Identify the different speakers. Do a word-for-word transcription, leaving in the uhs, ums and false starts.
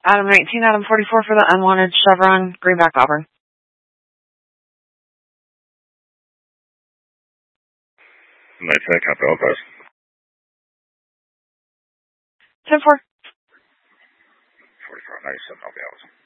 Speaker 1: Adam nineteen, Adam forty-four for the unwanted Chevron, Greenback, Auburn.
Speaker 2: nineteen, Captain Elpis.
Speaker 1: ten four.
Speaker 2: forty-four, ninety-seven, I'll be out.